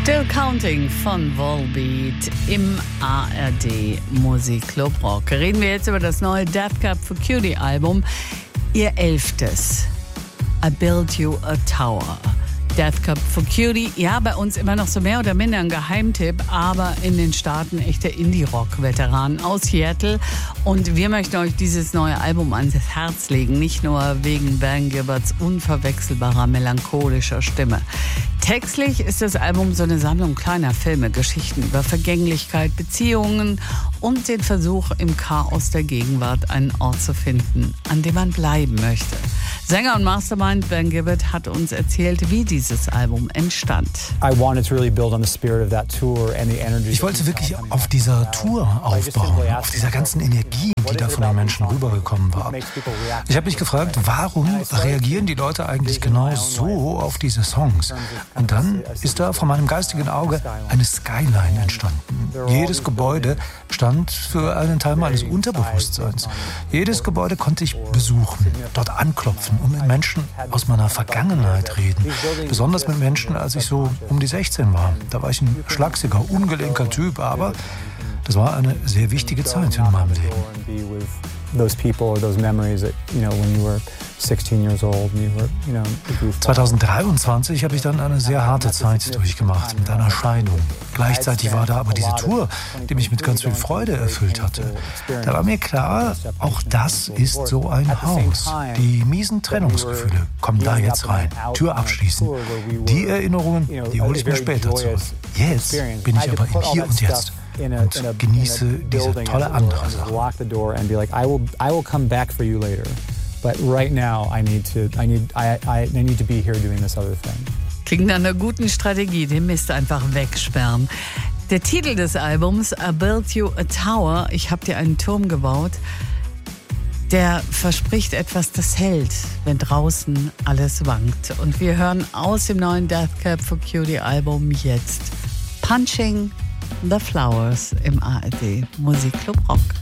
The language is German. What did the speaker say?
Still Counting von Volbeat im ARD Musikclub Rock. Reden wir jetzt über das neue Death Cab for Cutie Album, ihr 11. I Built You a Tower. Death Cab for Cutie, ja, bei uns immer noch so mehr oder minder ein Geheimtipp, aber in den Staaten echte Indie-Rock-Veteranen aus Seattle. Und wir möchten euch dieses neue Album ans Herz legen, nicht nur wegen Ben Gibberts unverwechselbarer, melancholischer Stimme. Textlich ist das Album so eine Sammlung kleiner Filme, Geschichten über Vergänglichkeit, Beziehungen und den Versuch, im Chaos der Gegenwart einen Ort zu finden, an dem man bleiben möchte. Sänger und Mastermind Ben Gibbert hat uns erzählt, wie dieses Album entstand. Ich wollte wirklich auf dieser Tour aufbauen, auf dieser ganzen Energie, die da von den Menschen rübergekommen war. Ich habe mich gefragt, warum reagieren die Leute eigentlich genau so auf diese Songs? Und dann ist da vor meinem geistigen Auge eine Skyline entstanden. Jedes Gebäude stand für einen Teil meines Unterbewusstseins. Jedes Gebäude konnte ich besuchen, dort anklopfen und mit Menschen aus meiner Vergangenheit reden. Besonders mit Menschen, als ich so um die 16 war. Da war ich ein schlagsiger, ungelenker Typ, aber das war eine sehr wichtige Zeit in meinem Leben. Those people or those memories that, when you were 16 years old and you were, a goofball. 2023 habe ich dann eine sehr harte Zeit durchgemacht mit einer Scheidung. Gleichzeitig war da aber diese Tour, die mich mit ganz viel Freude erfüllt hatte. Da war mir klar, auch das ist so ein Haus. Die miesen Trennungsgefühle kommen da jetzt rein. Tür abschließen. Die Erinnerungen, die hole ich mir später zurück. Jetzt bin ich aber im Hier und Jetzt. Und genieße diese tolle andere Sache. I will come back for you later. But right now I need to be here doing this other thing. Klingt nach einer guten Strategie, den Mist einfach wegsperren. Der Titel des Albums, I Built You a Tower, ich habe dir einen Turm gebaut, der verspricht etwas, das hält, wenn draußen alles wankt. Und wir hören aus dem neuen Death Cab for Cutie Album jetzt Punching the Flowers im ARD Musikclub Rock.